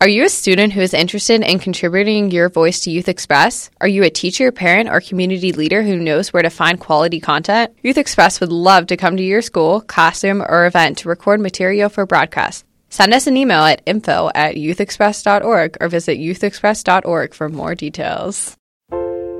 Are you a student who is interested in contributing your voice to Youth Express? Are you a teacher, parent, or community leader who knows where to find quality content? Youth Express would love to come to your school, classroom, or event to record material for broadcast. Send us an email at info@youthexpress.org or visit youthexpress.org for more details.